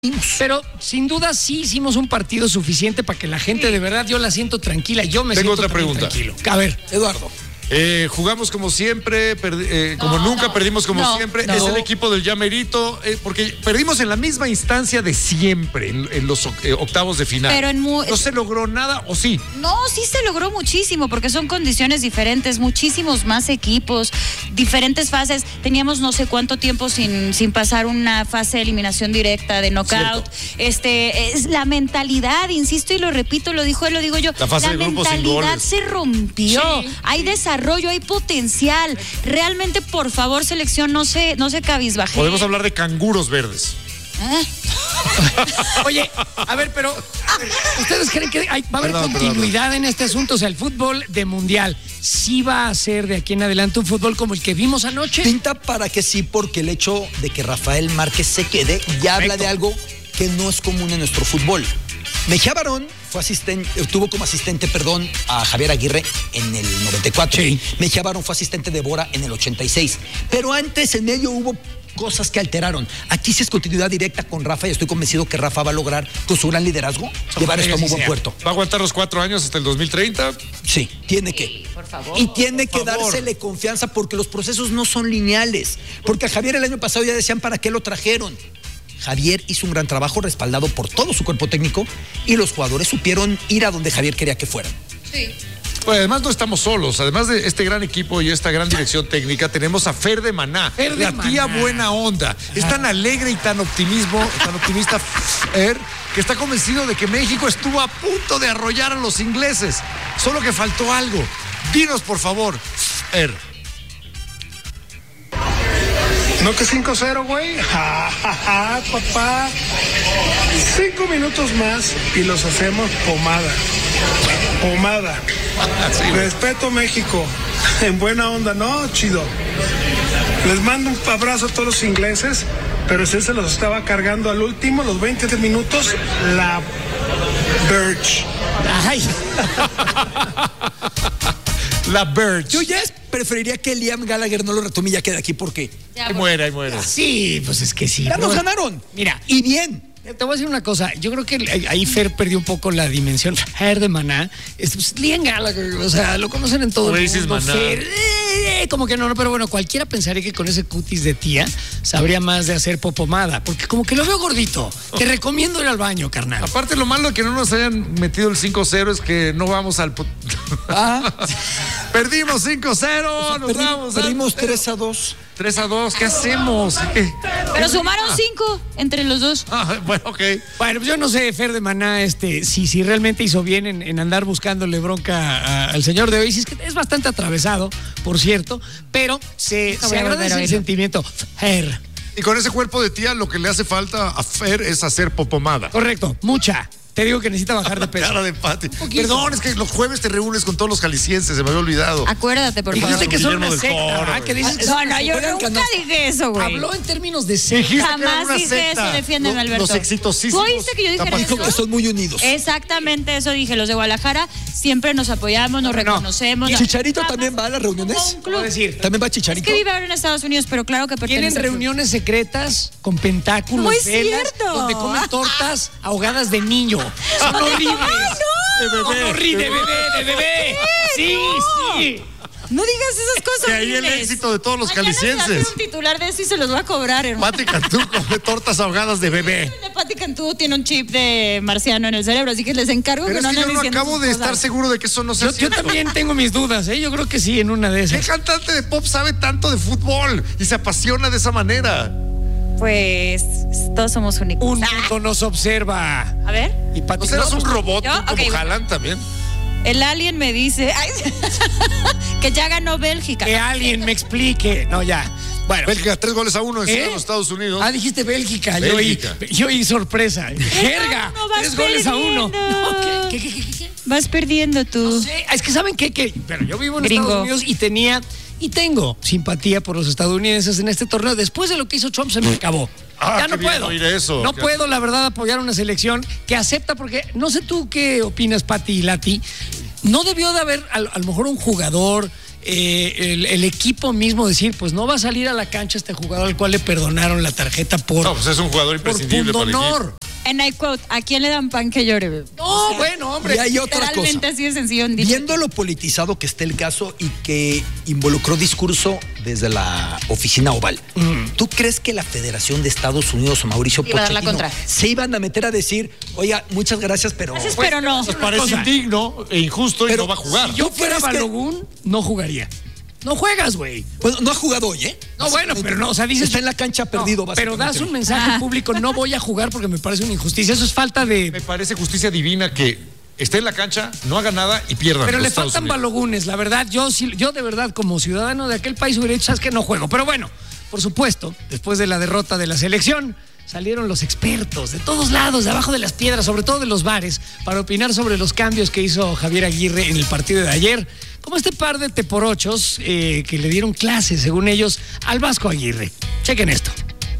Pero sin duda sí hicimos un partido suficiente para que la gente de verdad, yo la siento tranquila. Yo me Tengo siento otra pregunta. Tranquilo. A ver, Eduardo. Jugamos como siempre, nunca, perdimos como siempre. No. Es el equipo del Llamerito, porque perdimos en la misma instancia de siempre, en los octavos de final. Pero ¿No se logró nada o sí? No, sí se logró muchísimo, porque son condiciones diferentes, muchísimos más equipos, diferentes fases. Teníamos no sé cuánto tiempo sin pasar una fase de eliminación directa, de knockout. Es la mentalidad, insisto y lo repito, lo dijo él, lo digo yo. La fase de grupos sin mentalidad goles. se rompió. Sí. Hay desarrollo, hay potencial. Realmente, por favor, selección, no se cabizbaje. Podemos hablar de canguros verdes. Oye, a ver, pero ¿ustedes creen que va a haber continuidad en este asunto? O sea, el fútbol de mundial sí va a ser de aquí en adelante un fútbol como el que vimos anoche. Pinta para que sí, porque el hecho de que Rafael Márquez se quede ya habla de algo que no es común en nuestro fútbol. Mejía Barón tuvo como asistente a Javier Aguirre en el 94. Sí. Mejía Barón fue asistente de Bora en el 86. Pero antes, en medio, hubo cosas que alteraron. Aquí sí es continuidad directa con Rafa y estoy convencido que Rafa va a lograr, con su gran liderazgo, llevar esto a muy buen puerto. ¿Va a aguantar los 4 años hasta el 2030? Sí, tiene que. Por favor. Y tiene que dársele confianza porque los procesos no son lineales. Porque a Javier el año pasado ya decían para qué lo trajeron. Javier hizo un gran trabajo respaldado por todo su cuerpo técnico y los jugadores supieron ir a donde Javier quería que fueran. Sí. Pues además no estamos solos, además de este gran equipo y esta gran dirección técnica, tenemos a Fer de Maná, la tía buena onda. Es tan alegre y tan optimista Fer, que está convencido de que México estuvo a punto de arrollar a los ingleses. Solo que faltó algo. Dinos, por favor, Fer. ¿No que 5-0, güey? Ja, ja, ja, papá. 5 minutos más y los hacemos pomada. Pomada. Sí, respeto, México. En buena onda, ¿no? Chido. Les mando un abrazo a todos los ingleses, pero usted se los estaba cargando al último, los 20 minutos, la Birch. Ay. La Birch. Yo ya preferiría que Liam Gallagher no lo retome y ya quede aquí porque Ahí muere. Sí, pues es que sí. ya nos ganaron. Mira, Y bien. te voy a decir una cosa. Yo creo que ahí Fer perdió un poco la dimensión. Fer de Maná. Pues, Liam Gallagher, o sea, lo conocen en todo el mundo. Maná. Fer, como que no, pero bueno, cualquiera pensaría que con ese cutis de tía sabría más de hacer popomada. Porque como que lo veo gordito. Te recomiendo ir al baño, carnal. Aparte, lo malo de que no nos hayan metido el 5-0 es que no vamos al... Perdimos 5-0, Perdimos 3-2. 3-2, ¿qué hacemos? Pero sumaron 5 entre los dos. Bueno, ok. Bueno, pues yo no sé, Fer de Maná, si realmente hizo bien en andar buscándole bronca al señor de hoy. Es que es bastante atravesado, por cierto, pero se agradece el sentimiento. Fer. Y con ese cuerpo de tía, lo que le hace falta a Fer es hacer popomada. Correcto, mucha. Te digo que necesita bajar de peso. Cara de Pati. Perdón, es que los jueves te reúnes con todos los jaliscienses, se me había olvidado. Acuérdate, por favor. Dijiste que son una Guillermo del secta, Toro, ¿verdad? Que dices, No, yo nunca dije eso, güey. habló en términos de secta. Jamás dije eso, defiéndeme, Alberto. Los exitosísimos. ¿Tú oíste que yo dije Dijo eso? que son muy unidos. Exactamente eso dije. Los de Guadalajara siempre nos apoyamos, nos reconocemos. ¿Chicharito también va a las reuniones? Puedo decir, ¿También va Es Chicharito? que vive ahora en Estados Unidos, pero claro que pertenece. tienen reuniones secretas con pentáculos, Muy velas, cierto. donde comen tortas ahogadas de niño. Son horribles. De bebé. Sí. No digas esas cosas. Que ahí el horribles. éxito de todos los Mañana se va a jaliscienses. hacer un titular de eso y se los va a cobrar, hermano. Pati Cantú come tortas ahogadas de bebé. El de Pati Cantú tiene un chip de marciano en el cerebro, así que les encargo Pero que es no que yo anden no diciendo acabo esas de cosas. estar seguro de que eso no sea Yo cierto. también tengo mis dudas, ¿eh? Yo creo que sí, en una de ¿Qué esas. cantante de pop sabe tanto de fútbol y se apasiona de esa manera? Pues todos somos únicos. Un mundo nos observa. A ver, Y Pati, ¿No serás no, un pues, robot ¿yo? como Ok, Haaland también? el alien me dice que ya ganó Bélgica. que alguien me explique. No, ya. Bueno. Bélgica, 3-1 encima de los Estados Unidos. Dijiste Bélgica. Bélgica. Yo oí sorpresa. Jerga. No, vas 3-1. perdiendo. No, ¿Qué? Vas perdiendo tú. No sé, es que ¿saben qué? Pero yo vivo en Gringo. Estados Unidos y tengo simpatía por los estadounidenses en este torneo. Después de lo que hizo Trump se me acabó. Ya qué no bien puedo. oír eso. No puedo, la verdad, apoyar una selección que acepta, porque no sé tú qué opinas, Pati y Lati. No debió de haber a lo mejor un jugador el equipo mismo decir, pues no va a salir a la cancha este jugador al cual le perdonaron la tarjeta por... No, pues es un jugador imprescindible para el equipo. En I quote, ¿a quién le dan pan que llore? No, bueno, hombre. Y hay otra cosa. Literalmente así de sencillo. Viendo lo politizado que está el caso y que involucró discurso desde la oficina oval, ¿tú crees que la Federación de Estados Unidos o Mauricio Pochettino se iban a meter a decir, oiga, muchas gracias, pero... pero no. Pues parece indigno e injusto y no va a jugar. Si yo fuera Balogun, no jugaría. No juegas, güey. Bueno, no ha jugado hoy, ¿eh? No, bueno, pero no, o sea, dices... Está en la cancha perdido, pero das un mensaje público, no voy a jugar porque me parece una injusticia. Eso es falta de... Me parece justicia divina que esté en la cancha, no haga nada y pierda. Pero le faltan Balogunes, la verdad. Yo de verdad, como ciudadano de aquel país, hubiera dicho, ¿sabes qué? No juego. Pero bueno, por supuesto, después de la derrota de la selección, salieron los expertos de todos lados, de abajo de las piedras, sobre todo de los bares, para opinar sobre los cambios que hizo Javier Aguirre en el partido de ayer. Como este par de teporochos que le dieron clases, según ellos, al Vasco Aguirre. Chequen esto.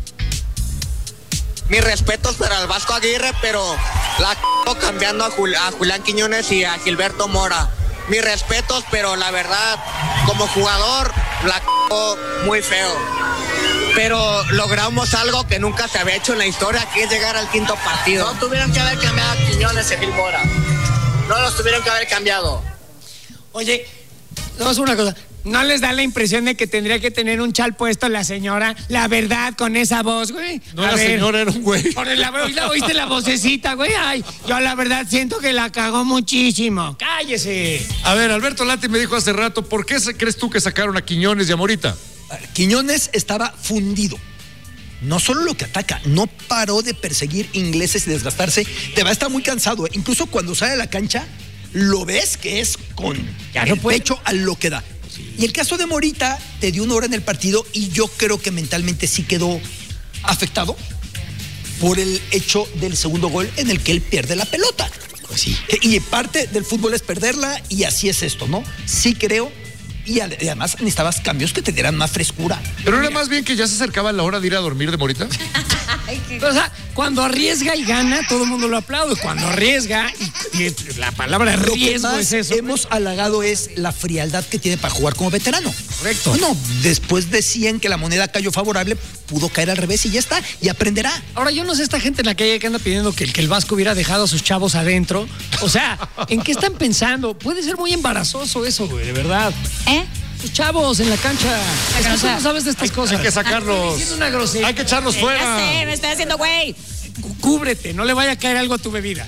Mis respetos para el Vasco Aguirre, pero la cambiando a Julián Quiñones y a Gilberto Mora. Mis respetos, pero la verdad, como jugador, la muy feo. Pero logramos algo que nunca se había hecho en la historia, que es llegar al quinto partido. No tuvieron que haber cambiado a Quiñones y Gil Mora. No los tuvieron que haber cambiado. Oye, no es una cosa. ¿No les da la impresión de que tendría que tener un chal puesto la señora? La verdad, con esa voz, güey. No, la señora era un güey. ¿Oíste la vocecita, güey? Ay, yo la verdad siento que la cagó muchísimo. ¡Cállese! A ver, Alberto Lati me dijo hace rato, ¿por qué crees tú que sacaron a Quiñones y a Morita? Quiñones estaba fundido. No solo lo que ataca, no paró de perseguir ingleses y desgastarse. Te va a estar muy cansado, ¿eh? Incluso cuando sale a la cancha, lo ves que es con el pecho a lo que da. Sí. Y el caso de Morita te dio una hora en el partido y yo creo que mentalmente sí quedó afectado por el hecho del segundo gol en el que él pierde la pelota. Pues sí. Y parte del fútbol es perderla y así es esto, ¿no? Sí creo. Y además necesitabas cambios que te dieran más frescura. Pero era más bien que ya se acercaba la hora de ir a dormir de Morita. O sea, cuando arriesga y gana, todo el mundo lo aplaude. Cuando arriesga, y la palabra riesgo es eso. Hemos halagado es la frialdad que tiene para jugar como veterano. Correcto. Bueno, después decían que la moneda cayó favorable, pudo caer al revés y ya está, y aprenderá. Ahora, yo no sé esta gente en la calle que anda pidiendo que el Vasco hubiera dejado a sus chavos adentro. O sea, ¿en qué están pensando? Puede ser muy embarazoso eso, güey, de verdad. Sus chavos en la cancha. Es que tú no sabes de estas cosas. Hay que sacarlos. Hay que echarlos fuera. Ya sé, me estoy haciendo güey. Cúbrete, no le vaya a caer algo a tu bebida.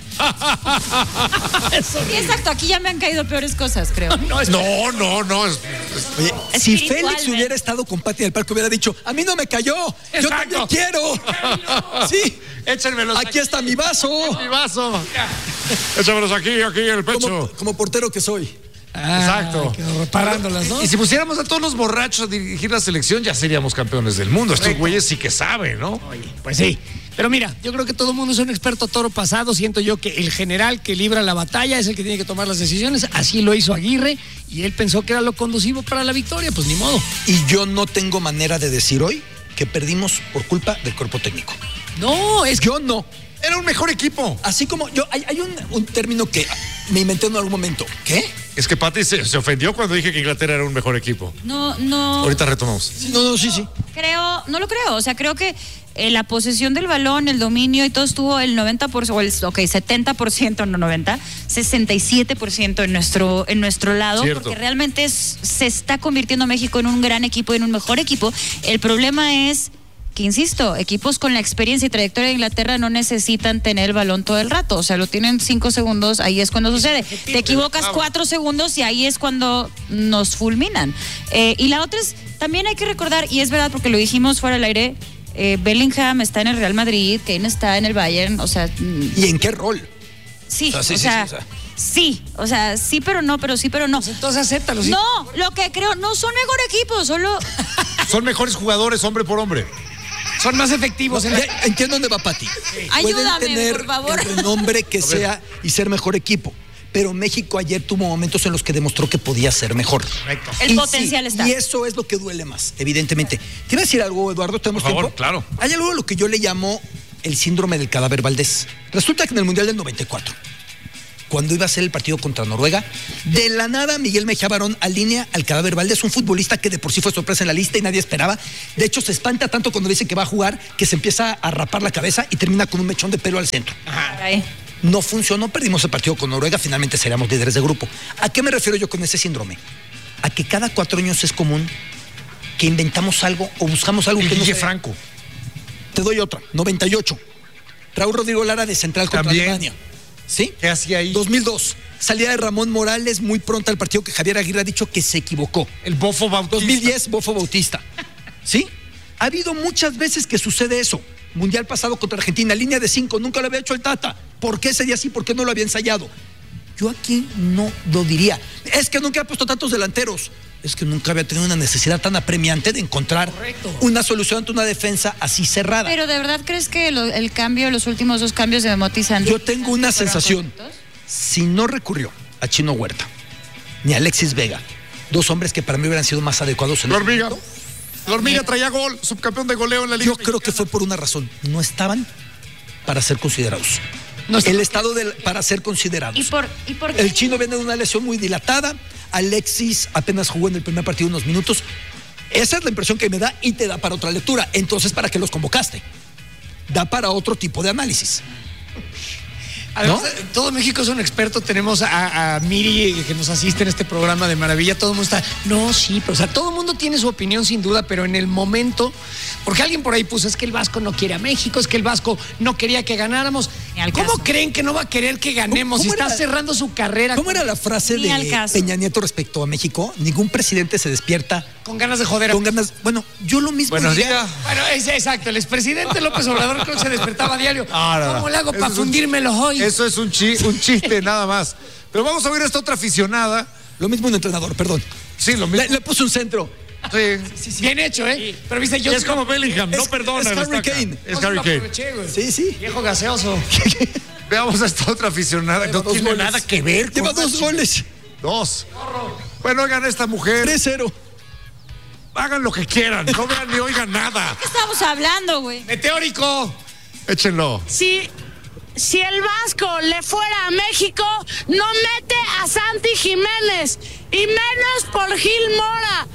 Sí, exacto, aquí ya me han caído peores cosas, creo. No. Oye, si Félix hubiera estado con Pati del Parque, hubiera dicho, a mí no me cayó, yo también quiero. Sí, échenmelos aquí está mi vaso. Mi vaso. Échamelos aquí en el pecho. Como portero que soy. Exacto. Reparándolas, ¿no? Y si pusiéramos a todos los borrachos a dirigir la selección, ya seríamos campeones del mundo. Estos güeyes sí que saben, ¿no? Oye, pues sí. Pero mira, yo creo que todo el mundo es un experto toro pasado. Siento yo que el general que libra la batalla es el que tiene que tomar las decisiones. Así lo hizo Aguirre y él pensó que era lo conducivo para la victoria. Pues ni modo. Y yo no tengo manera de decir hoy que perdimos por culpa del cuerpo técnico. No, es que... Yo no. Era un mejor equipo. Así como yo, hay un término que me inventé en algún momento. ¿Qué? Es que Pati se ofendió cuando dije que Inglaterra era un mejor equipo. No. Ahorita retomamos. Sí. No lo creo. O sea, creo que la posesión del balón, el dominio y todo estuvo el 90%, o el 70%, no 90%, 67% en nuestro lado. Cierto. Porque realmente se está convirtiendo México en un gran equipo, en un mejor equipo. El problema es que, insisto, equipos con la experiencia y trayectoria de Inglaterra no necesitan tener el balón todo el rato. O sea, lo tienen 5 segundos, ahí es cuando sucede. Te equivocas 4 segundos y ahí es cuando nos fulminan. Y la otra es, también hay que recordar, y es verdad porque lo dijimos fuera del aire, Bellingham está en el Real Madrid, Kane está en el Bayern, o sea... ¿Y en qué rol? Sí, sí, pero no. Pues entonces acéptalo. ¿Sí? No, lo que creo, no son mejor equipo, solo... Son mejores jugadores, hombre por hombre. Son más efectivos. Entiendo dónde va Pati. Ayúdame, tener por favor. el renombre que sea y ser mejor equipo. Pero México ayer tuvo momentos en los que demostró que podía ser mejor. Correcto. El potencial está. Y eso es lo que duele más, evidentemente. ¿Te iba a decir algo, Eduardo? ¿Tenemos tiempo? Claro. Hay algo a lo que yo le llamo el síndrome del cadáver Valdés. Resulta que en el Mundial del 94, cuando iba a ser el partido contra Noruega. De la nada, Miguel Mejía Barón alinea al Cadáver Valdés, un futbolista que de por sí fue sorpresa en la lista y nadie esperaba. De hecho, se espanta tanto cuando dice que va a jugar que se empieza a rapar la cabeza y termina con un mechón de pelo al centro. No funcionó, perdimos el partido con Noruega, finalmente seríamos líderes de grupo. ¿A qué me refiero yo con ese síndrome? A que cada 4 años es común que inventamos algo o buscamos algo que no Guille Franco. Te doy otra, 98. Raúl Rodrigo Lara de central contra Alemania. ¿Sí? ¿Qué hacía ahí? 2002. Salida de Ramón Morales muy pronto al partido que Javier Aguirre ha dicho que se equivocó. El Bofo Bautista. 2010, Bofo Bautista. ¿Sí? Ha habido muchas veces que sucede eso. Mundial pasado contra Argentina, línea de 5, nunca lo había hecho el Tata. ¿Por qué ese día sí? ¿Por qué no lo había ensayado? Yo aquí no lo diría. Es que nunca ha puesto tantos delanteros. Es que nunca había tenido una necesidad tan apremiante de encontrar una solución ante una defensa así cerrada. Pero ¿de verdad crees que el cambio, los últimos 2 cambios de Memotti Santos? Yo tengo una sensación. Si no recurrió a Chino Huerta ni a Alexis Vega, 2 hombres que para mí hubieran sido más adecuados en La Hormiga traía gol, subcampeón de goleo en la Liga. Yo creo que fue por una razón. No estaban para ser considerados. El estado para ser considerados. ¿Y por qué? El Chino viene de una lesión muy dilatada. Alexis apenas jugó en el primer partido unos minutos. Esa es la impresión que me da y te da para otra lectura. Entonces, ¿para qué los convocaste? Da para otro tipo de análisis. Además, todo México es un experto. Tenemos a Miri que nos asiste en este programa de maravilla. Todo el mundo está, no, sí, pero o sea, todo el mundo tiene su opinión sin duda, pero en el momento, porque alguien por ahí puso, es que el Vasco no quiere a México, es que el Vasco no quería que ganáramos. ¿Cómo creen que no va a querer que ganemos si está cerrando su carrera? ¿Cómo era la frase de Peña Nieto respecto a México? Ningún presidente se despierta con ganas de joder. Con ganas. Bueno, yo lo mismo. Buenos días. Bueno, es exacto. El expresidente López Obrador creo que se despertaba a diario. ¿Cómo le hago para fundírmelos hoy? Eso es un chiste nada más. Pero vamos a ver a esta otra aficionada. Lo mismo un entrenador, perdón. Sí, lo mismo. Le puso un centro. Sí. Bien hecho, ¿eh? Pero viste, yo es como Bellingham, no perdona. Es Harry Kane. Es Harry Kane. Sí. Viejo gaseoso. Veamos a esta otra aficionada. No tiene nada que ver con. Lleva 2 goles. 2. Bueno, oigan, esta mujer. 3-0. Hagan lo que quieran, no vean ni oigan nada. ¿De qué estamos hablando, güey? Meteórico. Échenlo. Si el Vasco le fuera a México, no mete a Santi Jiménez y menos por Gil Mora.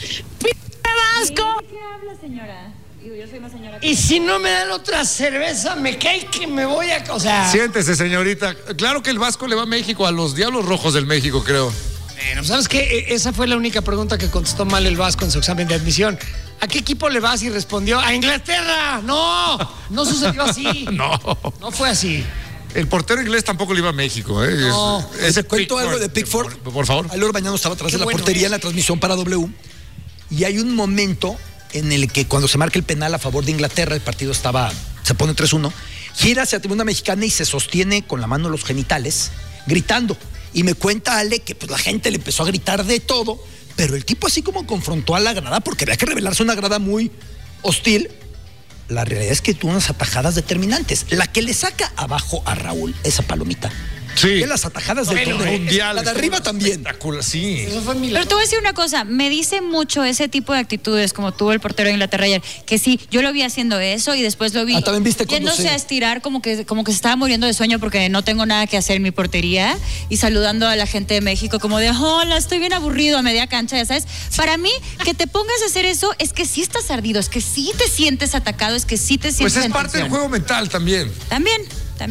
Vasco. ¿Qué habla, señora? Yo soy una señora. Y si no me dan otra cerveza, me cae que me voy a... O sea... Siéntese, señorita. Claro que el Vasco le va a México, a los Diablos Rojos del México, creo. Bueno, ¿sabes qué? Esa fue la única pregunta que contestó mal el Vasco en su examen de admisión. ¿A qué equipo le vas? Y respondió, ¡a Inglaterra! No sucedió así. No fue así. El portero inglés tampoco le iba a México, ¿eh? No. ¿Ese cuento algo de Pickford? Por favor. Alor Bañano estaba atrás de la portería en la transmisión para W. Y hay un momento en el que cuando se marca el penal a favor de Inglaterra, el partido se pone 3-1, gira hacia la tribuna mexicana y se sostiene con la mano en los genitales, gritando. Y me cuenta Ale que pues la gente le empezó a gritar de todo, pero el tipo así como confrontó a la grada, porque había que revelarse una grada muy hostil. La realidad es que tuvo unas atajadas determinantes. La que le saca abajo a Raúl, esa palomita. Sí. De las atajadas del torneo mundial. La de arriba también. Espectacular, sí. Eso fue Pero te voy a decir una cosa, me dice mucho ese tipo de actitudes como tuvo el portero de Inglaterra ayer, que sí, yo lo vi haciendo eso y después lo vi también viste yéndose a estirar como que se estaba muriendo de sueño porque no tengo nada que hacer en mi portería y saludando a la gente de México como de, hola, estoy bien aburrido a media cancha, ya sabes. Para mí, que te pongas a hacer eso es que sí estás ardido, es que sí te sientes atacado, es que sí te sientes Pues es parte del juego mental también. También.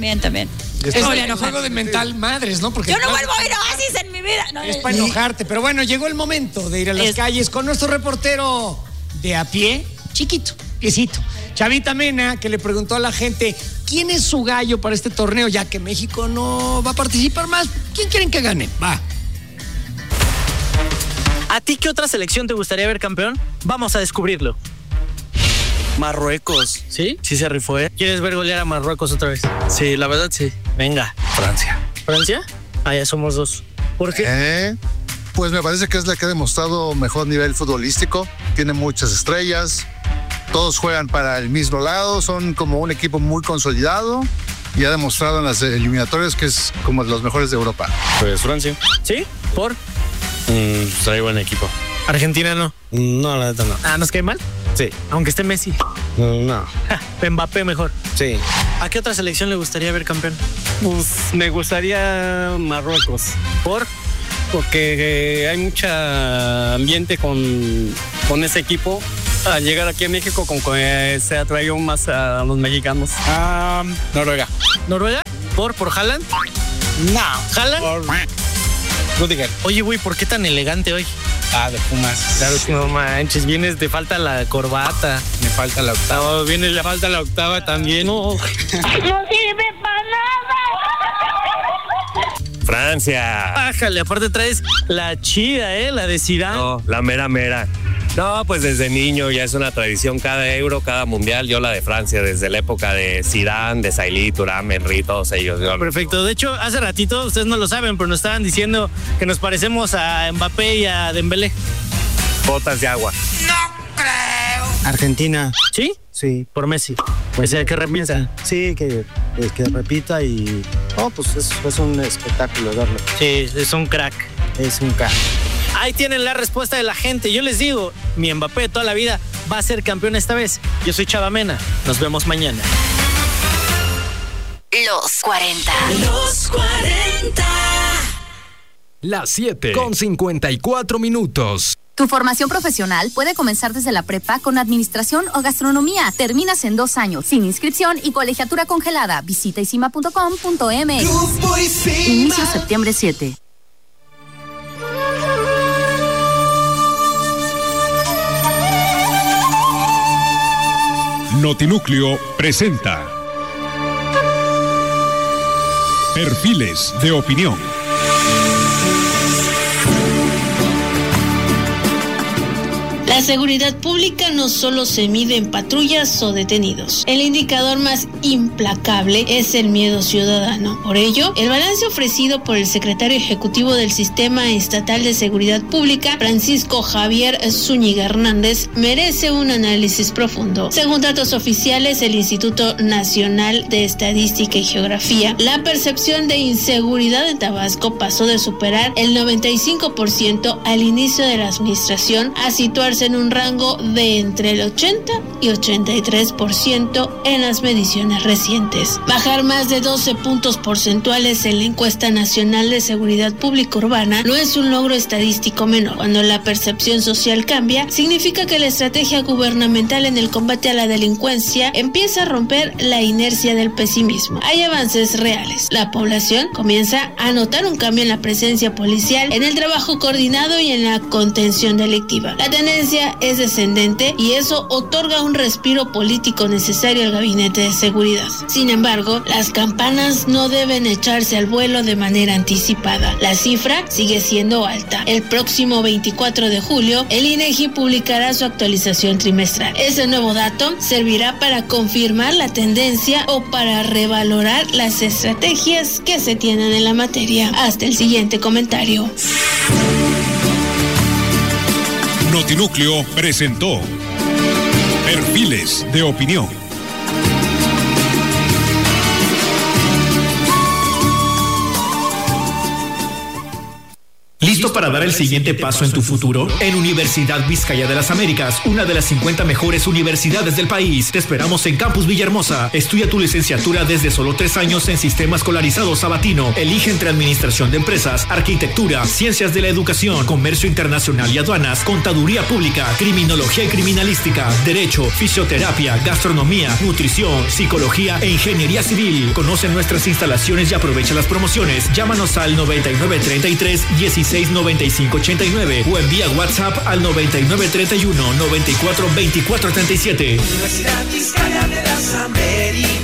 Es el juego de mental madres, ¿no? Porque yo no vuelvo a ir a Oasis en mi vida. No, es para enojarte. Pero bueno, llegó el momento de ir a las calles con nuestro reportero de a pie, chiquito, piecito, Chavita Mena, que le preguntó a la gente quién es su gallo para este torneo, ya que México no va a participar más. ¿Quién quieren que gane? Va. ¿A ti qué otra selección te gustaría ver campeón? Vamos a descubrirlo. Marruecos. ¿Sí? Sí se rifó, ¿eh? ¿Quieres ver golear a Marruecos otra vez? Sí, la verdad sí. Venga. Francia. ¿Francia? Ah, ya somos 2. ¿Por qué? Pues me parece que es la que ha demostrado mejor nivel futbolístico. Tiene muchas estrellas. Todos juegan para el mismo lado. Son como un equipo muy consolidado. Y ha demostrado en las eliminatorias que es como de los mejores de Europa. Pues Francia. ¿Sí? ¿Por? Trae buen equipo. ¿Argentina no? No, la neta no. ¿Nos cae mal? Sí. Aunque esté Messi. No. Mbappé mejor. Sí. ¿A qué otra selección le gustaría ver campeón? Pues me gustaría Marruecos. ¿Por? Porque hay mucho ambiente con ese equipo. Al llegar aquí a México, con que se atraigo más a los mexicanos. Noruega. ¿Noruega? ¿Por Haaland? No. ¿Haaland? Por Rudiger. Oye, güey, ¿por qué tan elegante hoy? De Pumas. Claro que no manches, te falta la corbata. Me falta la octava. Le falta la octava también. No. ¡No sirve para nada! Francia. Bájale, aparte traes la chida, la de Zidane. No, la mera. No, pues desde niño ya es una tradición cada Euro, cada Mundial. Yo la de Francia, desde la época de Zidane, de Sailly, Thuram, Henry, todos ellos. Perfecto. De hecho, hace ratito, ustedes no lo saben, pero nos estaban diciendo que nos parecemos a Mbappé y a Dembélé. Botas de agua. ¡No creo! Argentina. ¿Sí? Sí. Por Messi. Pues que repita. Sí, que repita y... pues es un espectáculo verlo. Sí, es un crack. Es un crack. Ahí tienen la respuesta de la gente. Yo les digo, mi Mbappé toda la vida va a ser campeón esta vez. Yo soy Chava Mena. Nos vemos mañana. Los 40. Los 40. Las 7:54. Tu formación profesional puede comenzar desde la prepa con administración o gastronomía. Terminas en 2 años, sin inscripción y colegiatura congelada. Visita isima.com.mx. Inicio septiembre 7. Notinúcleo presenta Perfiles de Opinión. La seguridad pública no solo se mide en patrullas o detenidos. El indicador más implacable es el miedo ciudadano. Por ello, el balance ofrecido por el secretario ejecutivo del Sistema Estatal de Seguridad Pública, Francisco Javier Zúñiga Hernández, merece un análisis profundo. Según datos oficiales del Instituto Nacional de Estadística y Geografía, la percepción de inseguridad en Tabasco pasó de superar el 95% al inicio de la administración a situarse en un rango de entre el 80 y 83% en las mediciones recientes. Bajar más de 12 puntos porcentuales en la encuesta nacional de seguridad pública urbana no es un logro estadístico menor. Cuando la percepción social cambia, significa que la estrategia gubernamental en el combate a la delincuencia empieza a romper la inercia del pesimismo. Hay avances reales. La población comienza a notar un cambio en la presencia policial, en el trabajo coordinado y en la contención delictiva. La tendencia es descendente y eso otorga un respiro político necesario al gabinete de seguridad. Sin embargo, las campanas no deben echarse al vuelo de manera anticipada. La cifra sigue siendo alta. El próximo 24 de julio, el INEGI publicará su actualización trimestral. Ese nuevo dato servirá para confirmar la tendencia o para revalorar las estrategias que se tienen en la materia. Hasta el siguiente comentario. Notinúcleo presentó Perfiles de Opinión. ¿Listo para dar el siguiente paso en tu futuro? En Universidad Vizcaya de las Américas, una de las 50 mejores universidades del país. Te esperamos en Campus Villahermosa. Estudia tu licenciatura desde solo 3 años en Sistema Escolarizado Sabatino. Elige entre Administración de Empresas, Arquitectura, Ciencias de la Educación, Comercio Internacional y Aduanas, Contaduría Pública, Criminología y Criminalística, Derecho, Fisioterapia, Gastronomía, Nutrición, Psicología e Ingeniería Civil. Conoce nuestras instalaciones y aprovecha las promociones. Llámanos al 9933 169589 o envía WhatsApp al 9931 942437. Universidad Vizcaya de las Américas.